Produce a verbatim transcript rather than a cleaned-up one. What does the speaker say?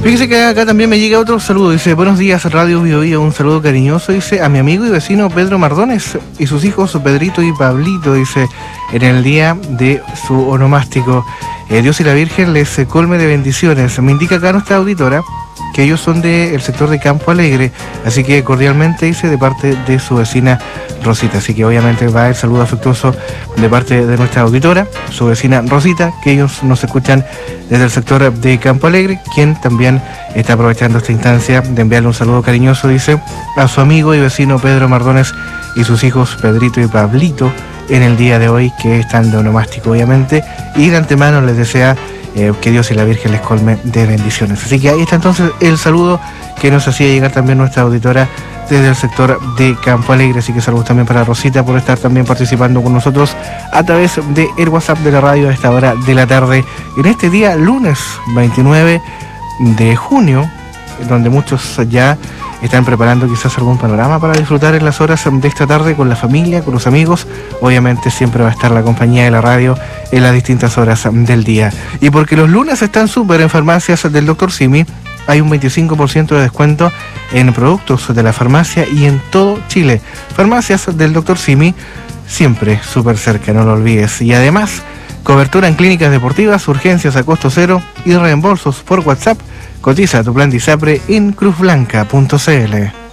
Fíjese que acá también me llega otro saludo. Dice, buenos días, Radio Bio Bio. Un saludo cariñoso, dice, a mi amigo y vecino Pedro Mardones y sus hijos Pedrito y Pablito, dice, en el día de su onomástico. Eh, Dios y la Virgen les eh, colme de bendiciones. Me indica acá nuestra auditora que ellos son del sector de Campo Alegre, así que cordialmente, dice, de parte de su vecina Rosita. Así que obviamente va el saludo afectuoso de parte de nuestra auditora, su vecina Rosita, que ellos nos escuchan desde el sector de Campo Alegre, quien también está aprovechando esta instancia de enviarle un saludo cariñoso, dice, a su amigo y vecino Pedro Mardones y sus hijos Pedrito y Pablito en el día de hoy, que están de onomástico obviamente, y de antemano les desea Eh, que Dios y la Virgen les colme de bendiciones. Así que ahí está entonces el saludo que nos hacía llegar también nuestra auditora desde el sector de Campo Alegre. Así que saludos también para Rosita por estar también participando con nosotros a través del WhatsApp de la radio a esta hora de la tarde, en este día lunes veintinueve de junio, donde muchos ya están preparando quizás algún panorama para disfrutar en las horas de esta tarde con la familia, con los amigos. Obviamente siempre va a estar la compañía de la radio en las distintas horas del día. Y porque los lunes están súper en farmacias del doctor Simi, hay un veinticinco por ciento de descuento en productos de la farmacia y en todo Chile. Farmacias del doctor Simi, siempre súper cerca, no lo olvides. Y además, cobertura en clínicas deportivas, urgencias a costo cero y reembolsos por WhatsApp. Cotiza tu plan de ISAPRE en cruz blanca punto c l.